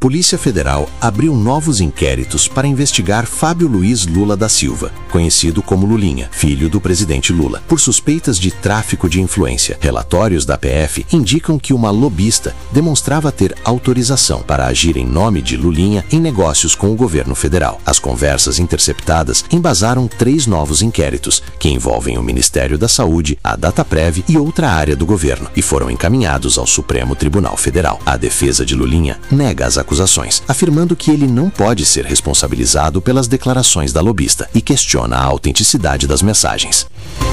Polícia Federal abriu novos inquéritos para investigar Fábio Luiz Lula da Silva, conhecido como Lulinha, filho do presidente Lula, por suspeitas de tráfico de influência. Relatórios da PF indicam que uma lobista demonstrava ter autorização para agir em nome de Lulinha em negócios com o governo federal. As conversas interceptadas embasaram 3 novos inquéritos, que envolvem o Ministério da Saúde, a Dataprev e outra área do governo, e foram encaminhados ao Supremo Tribunal Federal. A defesa de Lulinha nega as acusações, afirmando que ele não pode ser responsabilizado pelas declarações da lobista e questiona a autenticidade das mensagens.